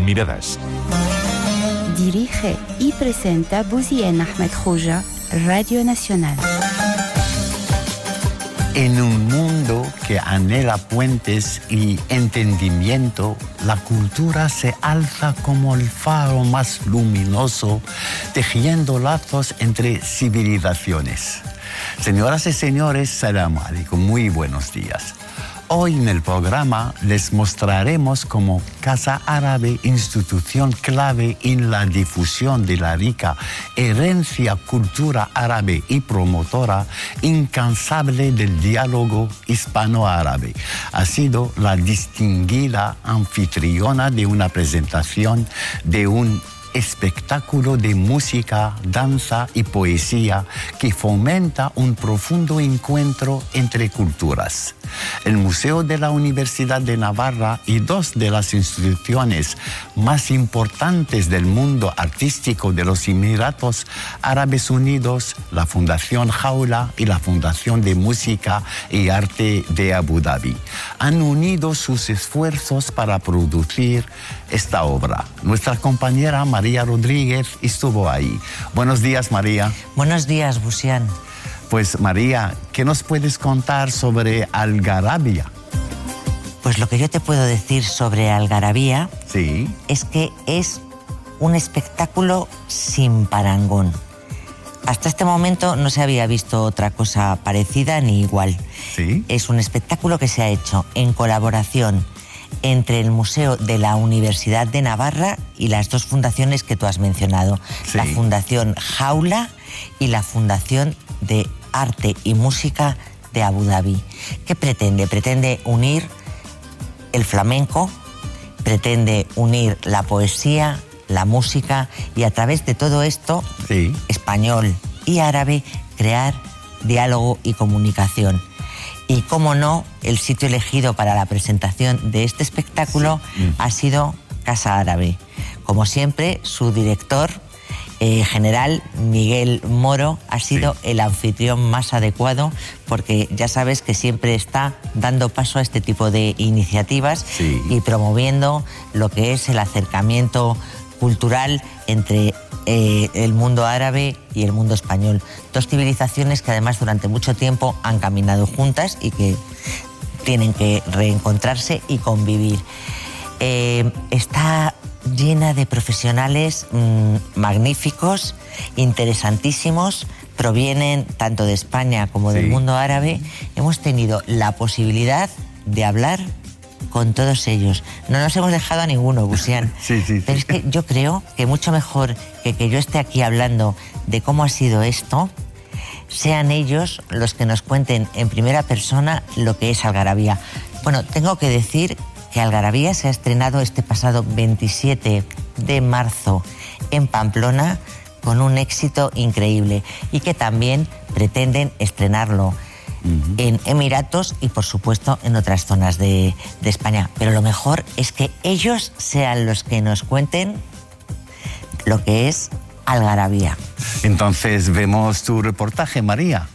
Miradas. Dirige y presenta Bouzien Ahmed Khouja, Radio Nacional. En un mundo que anhela puentes y entendimiento, la cultura se alza como el faro más luminoso, tejiendo lazos entre civilizaciones. Señoras y señores, salam alaikum, muy buenos días. Hoy en el programa les mostraremos cómo Casa Árabe, institución clave en la difusión de la rica herencia cultura árabe y promotora incansable del diálogo hispano-árabe, ha sido la distinguida anfitriona de una presentación de un espectáculo de música, danza y poesía que fomenta un profundo encuentro entre culturas. El Museo de la Universidad de Navarra y dos de las instituciones más importantes del mundo artístico de los Emiratos Árabes Unidos, la Fundación Jaula y la Fundación de Música y Arte de Abu Dhabi, han unido sus esfuerzos para producir esta obra. Nuestra compañera María Rodríguez estuvo ahí. Buenos días, María. Buenos días, Bouzien. Pues María, ¿qué nos puedes contar sobre Algarabía? Pues lo que yo te puedo decir sobre Algarabía es que es un espectáculo sin parangón. Hasta este momento no se había visto otra cosa parecida ni igual. ¿Sí? Es un espectáculo que se ha hecho en colaboración entre el Museo de la Universidad de Navarra y las dos fundaciones que tú has mencionado, la Fundación Jaula y la Fundación de Arte y Música de Abu Dhabi. ¿Qué pretende? Pretende unir el flamenco, pretende unir la poesía, la música y a través de todo esto, español y árabe, crear diálogo y comunicación. Y cómo no, el sitio elegido para la presentación de este espectáculo ha sido Casa Árabe. Como siempre, su director general, Miguel Moro, ha sido el anfitrión más adecuado porque ya sabes que siempre está dando paso a este tipo de iniciativas y promoviendo lo que es el acercamiento cultural entre el mundo árabe y el mundo español. Dos civilizaciones que además durante mucho tiempo han caminado juntas y que tienen que reencontrarse y convivir. Está llena de profesionales magníficos, interesantísimos, provienen tanto de España como del mundo árabe. Hemos tenido la posibilidad de hablar con todos ellos. No nos hemos dejado a ninguno, Bouzien. Pero es que yo creo que mucho mejor que yo esté aquí hablando de cómo ha sido esto, sean ellos los que nos cuenten en primera persona lo que es Algarabía. Bueno, tengo que decir que Algarabía se ha estrenado este pasado 27 de marzo en Pamplona con un éxito increíble y que también pretenden estrenarlo en Emiratos y, por supuesto, en otras zonas de España. Pero lo mejor es que ellos sean los que nos cuenten lo que es Algarabía. Entonces, vemos tu reportaje, María.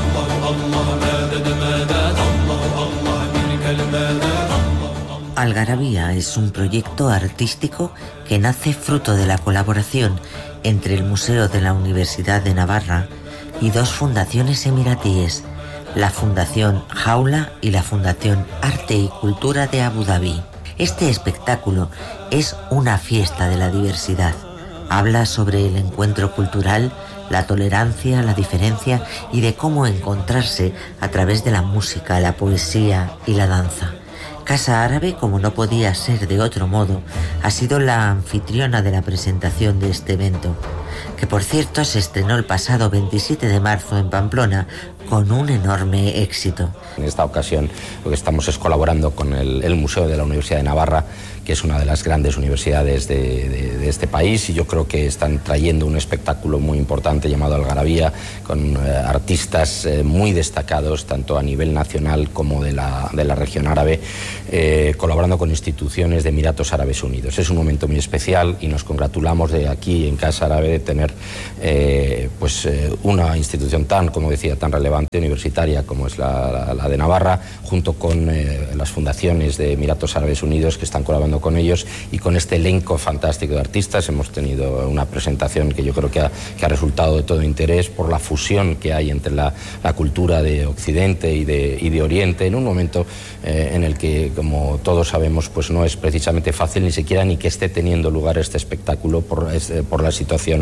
Algarabía es un proyecto artístico que nace fruto de la colaboración entre el Museo de la Universidad de Navarra y dos fundaciones emiratíes, la Fundación Jaula y la Fundación Arte y Cultura de Abu Dhabi. Este espectáculo es una fiesta de la diversidad. Habla sobre el encuentro cultural, la tolerancia, la diferencia y de cómo encontrarse a través de la música, la poesía y la danza. Casa Árabe, como no podía ser de otro modo, ha sido la anfitriona de la presentación de este evento, que por cierto se estrenó el pasado 27 de marzo en Pamplona con un enorme éxito. En esta ocasión lo que estamos es colaborando con el Museo de la Universidad de Navarra, que es una de las grandes universidades de este país, y yo creo que están trayendo un espectáculo muy importante llamado Algarabía, con artistas muy destacados, tanto a nivel nacional como de la región árabe, colaborando con instituciones de Emiratos Árabes Unidos. Es un momento muy especial y nos congratulamos de aquí en Casa Árabe de tener una institución tan, como decía, tan relevante relevante universitaria como es la de Navarra, junto con las fundaciones de Emiratos Árabes Unidos que están colaborando con ellos, y con este elenco fantástico de artistas. Hemos tenido una presentación que yo creo que ha resultado de todo interés por la fusión que hay entre la cultura de Occidente y de Oriente, en un momento en el que, como todos sabemos, pues no es precisamente fácil ni siquiera ni que esté teniendo lugar este espectáculo por la situación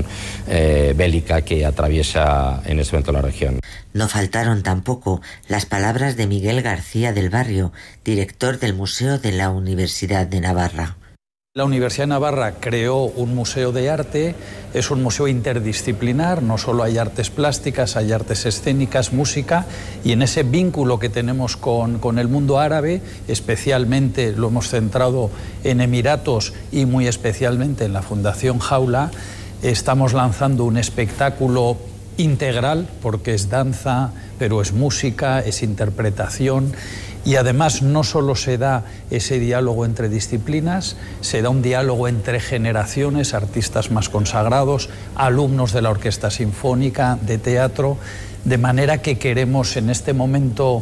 bélica que atraviesa en este momento la región. No faltaron tampoco las palabras de Miguel García del Barrio, director del Museo de la Universidad de Navarra. La Universidad de Navarra creó un museo de arte, es un museo interdisciplinar, no solo hay artes plásticas, hay artes escénicas, música, y en ese vínculo que tenemos con el mundo árabe, especialmente lo hemos centrado en Emiratos y muy especialmente en la Fundación Jaula, estamos lanzando un espectáculo integral, porque es danza, pero es música, es interpretación. Y además no solo se da ese diálogo entre disciplinas, se da un diálogo entre generaciones, artistas más consagrados, alumnos de la Orquesta Sinfónica, de teatro, de manera que queremos en este momento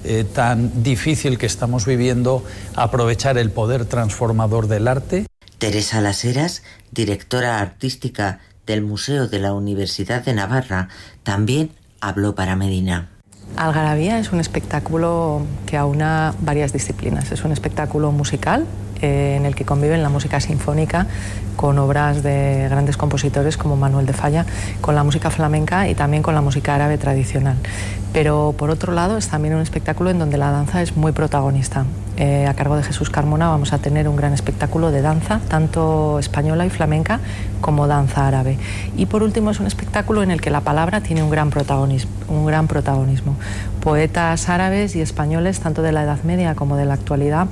tan difícil que estamos viviendo aprovechar el poder transformador del arte. Teresa Las Heras, directora artística del Museo de la Universidad de Navarra, también habló para Medina. Algarabía es un espectáculo que aúna varias disciplinas. Es un espectáculo musical en el que conviven la música sinfónica con obras de grandes compositores como Manuel de Falla, con la música flamenca y también con la música árabe tradicional. Pero por otro lado es también un espectáculo en donde la danza es muy protagonista. A cargo de Jesús Carmona vamos a tener un gran espectáculo de danza, tanto española y flamenca como danza árabe. Y por último es un espectáculo en el que la palabra tiene un gran protagonismo. Poetas árabes y españoles, tanto de la Edad Media como de la actualidad,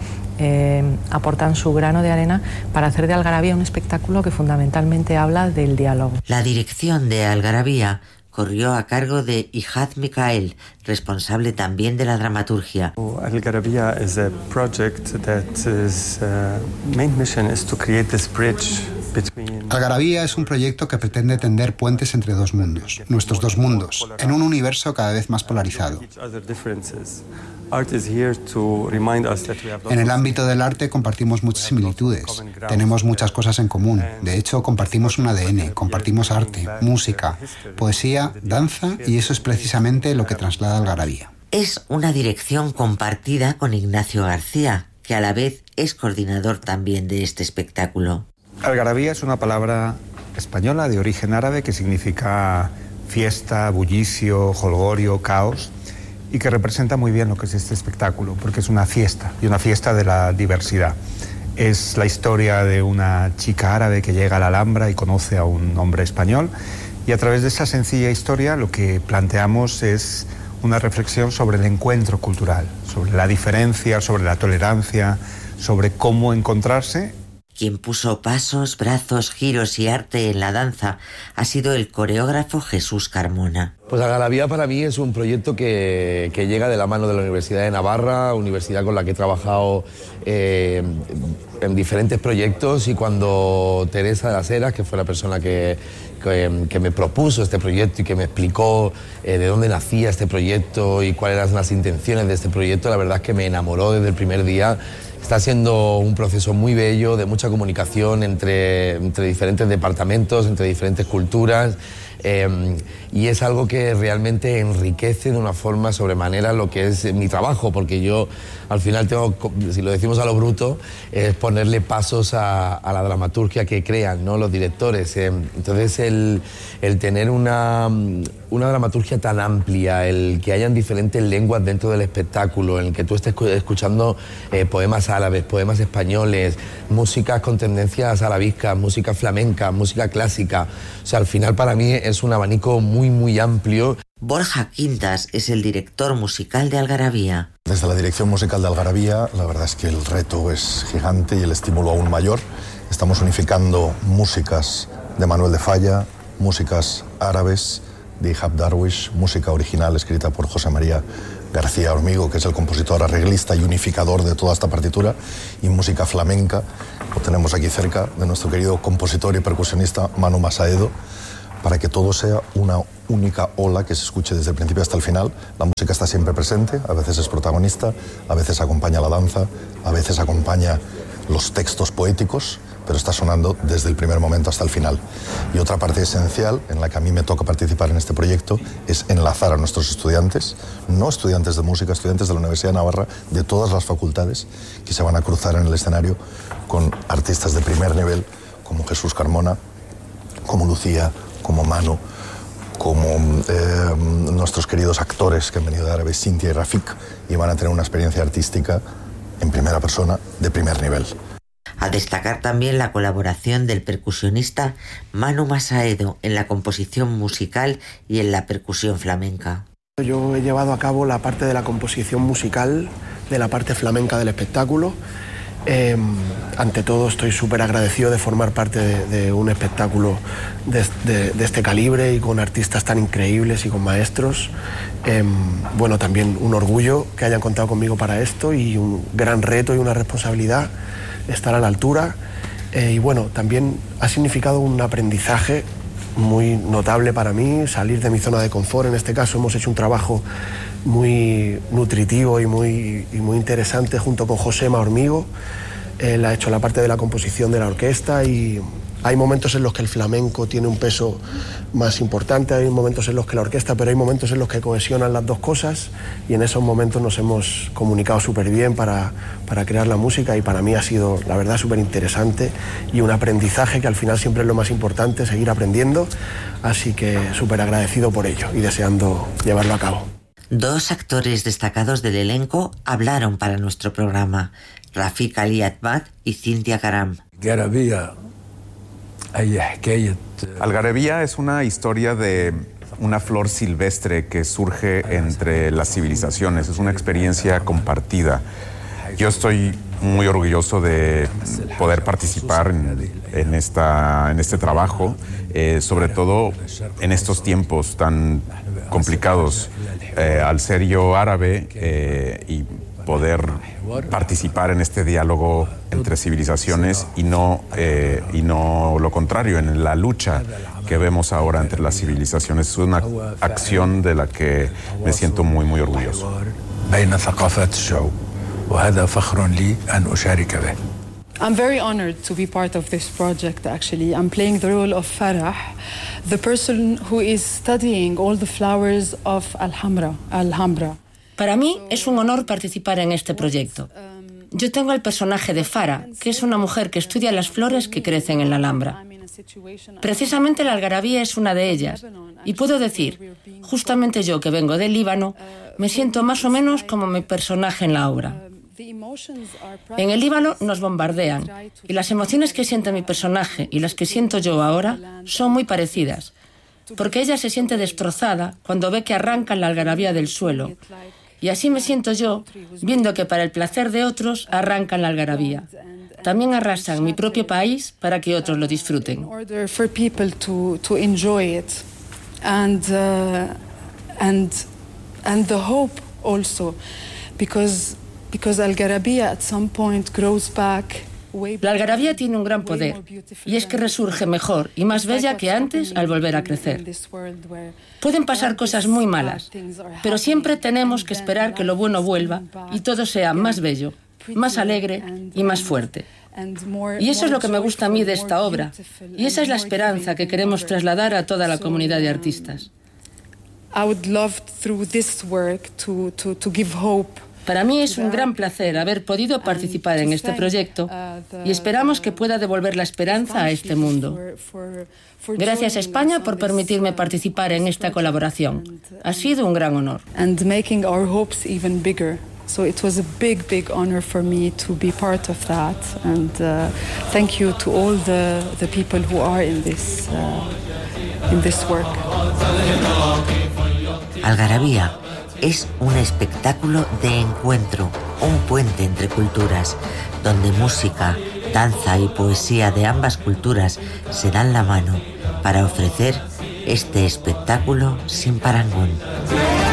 aportan su grano de arena para hacer de Algarabía un espectáculo que fundamentalmente habla del diálogo. La dirección de Algarabía corrió a cargo de Ihad Mikael, responsable también de la dramaturgia. Algarabía is a project that its main mission is to create this bridge. Algarabía es un proyecto que pretende tender puentes entre dos mundos, nuestros dos mundos, en un universo cada vez más polarizado. En el ámbito del arte compartimos muchas similitudes, tenemos muchas cosas en común, de hecho compartimos un ADN, compartimos arte, música, poesía, danza, y eso es precisamente lo que traslada Algarabía. Es una dirección compartida con Ignacio García, que a la vez es coordinador también de este espectáculo. Algarabía es una palabra española de origen árabe que significa fiesta, bullicio, jolgorio, caos, y que representa muy bien lo que es este espectáculo, porque es una fiesta, y una fiesta de la diversidad. Es la historia de una chica árabe que llega a la Alhambra y conoce a un hombre español, y a través de esa sencilla historia lo que planteamos es una reflexión sobre el encuentro cultural, sobre la diferencia, sobre la tolerancia, sobre cómo encontrarse. Quien puso pasos, brazos, giros y arte en la danza ha sido el coreógrafo Jesús Carmona. Pues Algarabía para mí es un proyecto que llega de la mano de la Universidad de Navarra, universidad con la que he trabajado en diferentes proyectos, y cuando Teresa de Las Heras, que fue la persona que me propuso este proyecto y que me explicó de dónde nacía este proyecto y cuáles eran las intenciones de este proyecto, la verdad es que me enamoró desde el primer día. Está siendo un proceso muy bello, de mucha comunicación entre diferentes departamentos, entre diferentes culturas, y es algo que realmente enriquece de una forma sobremanera lo que es mi trabajo, porque yo al final tengo, si lo decimos a lo bruto, es ponerle pasos a la dramaturgia que crean, ¿no?, los directores. Entonces el tener una dramaturgia tan amplia, el que hayan diferentes lenguas dentro del espectáculo, en el que tú estés escuchando poemas árabes, poemas españoles, músicas con tendencias arabiscas, música flamenca, música clásica, o sea, al final para mí es un abanico muy, muy amplio. Borja Quintas es el director musical de Algarabía. Desde la dirección musical de Algarabía, la verdad es que el reto es gigante y el estímulo aún mayor. Estamos unificando músicas de Manuel de Falla, músicas árabes de Ihab Darwish, música original escrita por José María García Hormigo, que es el compositor, arreglista y unificador de toda esta partitura, y música flamenca, lo tenemos aquí cerca, de nuestro querido compositor y percusionista Manu Masaedo, para que todo sea una única ola que se escuche desde el principio hasta el final. La música está siempre presente, a veces es protagonista, a veces acompaña la danza, a veces acompaña los textos poéticos, pero está sonando desde el primer momento hasta el final. Y otra parte esencial en la que a mí me toca participar en este proyecto es enlazar a nuestros estudiantes, no estudiantes de música, estudiantes de la Universidad de Navarra, de todas las facultades, que se van a cruzar en el escenario con artistas de primer nivel, como Jesús Carmona, como Lucía, como Manu, como nuestros queridos actores que han venido de Árabe, Cintia y Rafik, y van a tener una experiencia artística en primera persona de primer nivel. A destacar también la colaboración del percusionista Manu Masaedo en la composición musical y en la percusión flamenca. Yo he llevado a cabo la parte de la composición musical, de la parte flamenca del espectáculo. Ante todo estoy súper agradecido de formar parte de un espectáculo de este calibre y con artistas tan increíbles y con maestros. Bueno, también un orgullo que hayan contado conmigo para esto y un gran reto y una responsabilidad estar a la altura. Y bueno, también ha significado un aprendizaje muy notable para mí, salir de mi zona de confort. En este caso hemos hecho un trabajo muy nutritivo y muy interesante junto con Josema Hormigo. Él ha hecho la parte de la composición de la orquesta y hay momentos en los que el flamenco tiene un peso más importante, hay momentos en los que la orquesta, pero hay momentos en los que cohesionan las dos cosas y en esos momentos nos hemos comunicado súper bien para crear la música y para mí ha sido, la verdad, súper interesante y un aprendizaje que al final siempre es lo más importante, seguir aprendiendo, así que súper agradecido por ello y deseando llevarlo a cabo. Dos actores destacados del elenco hablaron para nuestro programa, Rafik Ali Ahmad y Cintia Karam. Algarabía es una historia de una flor silvestre que surge entre las civilizaciones, es una experiencia compartida. Yo estoy muy orgulloso de poder participar en este trabajo, sobre todo en estos tiempos tan complicados. Al ser yo árabe y poder participar en este diálogo entre civilizaciones y no lo contrario, en la lucha que vemos ahora entre las civilizaciones. Es una acción de la que me siento muy, muy orgulloso. I'm very honored to be part of this project, actually. I'm playing the role of Farah, the person who is studying all the flowers of Alhambra. Para mí es un honor participar en este proyecto. Yo tengo el personaje de Farah, que es una mujer que estudia las flores que crecen en la Alhambra. Precisamente la algarabía es una de ellas, y puedo decir, justamente yo que vengo del Líbano, me siento más o menos como mi personaje en la obra. En el Líbano nos bombardean, y las emociones que siente mi personaje y las que siento yo ahora son muy parecidas, porque ella se siente destrozada cuando ve que arrancan la algarabía del suelo. Y así me siento yo, viendo que para el placer de otros arrancan la algarabía. También arrasan mi propio país para que otros lo disfruten. La algarabía tiene un gran poder, y es que resurge mejor y más bella que antes al volver a crecer. Pueden pasar cosas muy malas, pero siempre tenemos que esperar que lo bueno vuelva y todo sea más bello, más alegre y más fuerte. Y eso es lo que me gusta a mí de esta obra, y esa es la esperanza que queremos trasladar a toda la comunidad de artistas. Para mí es un gran placer haber podido participar en este proyecto y esperamos que pueda devolver la esperanza a este mundo. Gracias a España por permitirme participar en esta colaboración. Ha sido un gran honor. So it was a big, big honor for me to be part of that, and thank you to all the people who are in this work. Algarabía es un espectáculo de encuentro, un puente entre culturas, donde música, danza y poesía de ambas culturas se dan la mano para ofrecer este espectáculo sin parangón.